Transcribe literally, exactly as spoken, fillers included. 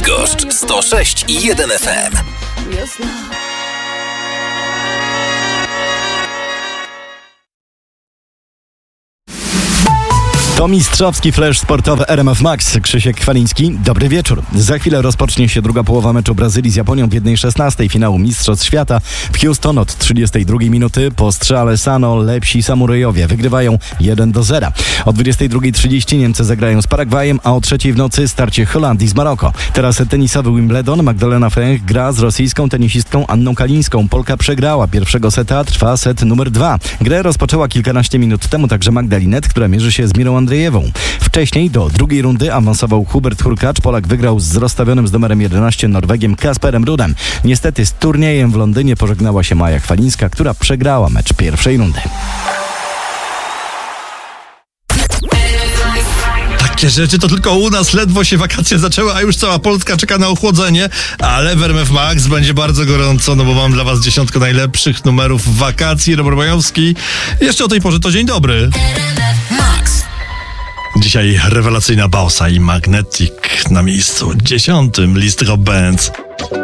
Bydgoszcz sto sześć i jeden F M. To mistrzowski flash sportowy R M F Max. Krzysiek Kwaliński, dobry wieczór. Za chwilę rozpocznie się druga połowa meczu Brazylii z Japonią w jednej szesnastej finału Mistrzostw Świata w Houston. Od trzydziestej drugiej minuty po strzale Sano lepsi samurajowie wygrywają jeden do zera. O dwudziestej drugiej trzydzieści Niemcy zagrają z Paragwajem, a o trzeciej w nocy starcie Holandii z Maroko. Teraz tenisowy Wimbledon. Magdalena Fręch gra z rosyjską tenisistką Anną Kalińską. Polka przegrała pierwszego seta, trwa set numer dwa. Grę rozpoczęła kilkanaście minut temu także Magda Linette, która mierzy się z Mirą Andrzejewą. Wcześniej do drugiej rundy awansował Hubert Hurkacz. Polak wygrał z rozstawionym z numerem jedenaście Norwegiem Kasperem Rudem. Niestety z turniejem w Londynie pożegnała się Maja Chwalińska, która przegrała mecz pierwszej rundy. Takie rzeczy to tylko u nas, ledwo się wakacje zaczęły, a już cała Polska czeka na ochłodzenie, ale w R M F Max będzie bardzo gorąco, no bo mam dla was dziesiątkę najlepszych numerów wakacji. Robert Bojowski. Jeszcze o tej porze to dzień dobry. Max. Dzisiaj rewelacyjna Bausa i Magnetic na miejscu dziesiątym listy Rock Bands.